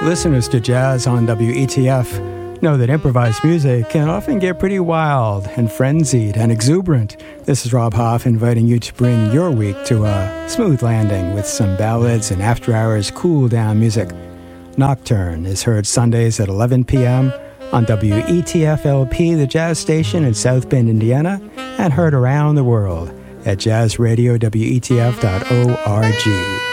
Listeners to Jazz on WETF know that improvised music can often get pretty wild and frenzied and exuberant. This is Rob Hoff inviting you to bring your week to a smooth landing with some ballads and after-hours cool-down music. Nocturne is heard Sundays at 11 p.m. on WETF-LP, the jazz station in South Bend, Indiana, and heard around the world at jazzradiowetf.org.